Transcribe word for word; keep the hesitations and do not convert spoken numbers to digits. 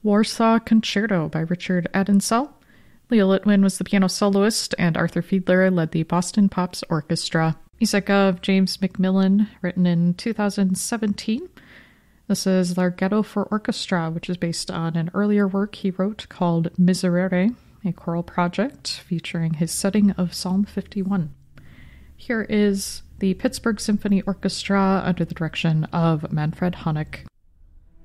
Warsaw Concerto by Richard Adensel. Leo Litwin was the piano soloist, and Arthur Fiedler led the Boston Pops Orchestra. Music of James Macmillan, written in two thousand seventeen. This is Larghetto for Orchestra, which is based on an earlier work he wrote called Miserere, a choral project featuring his setting of Psalm fifty-one. Here is the Pittsburgh Symphony Orchestra under the direction of Manfred Honeck.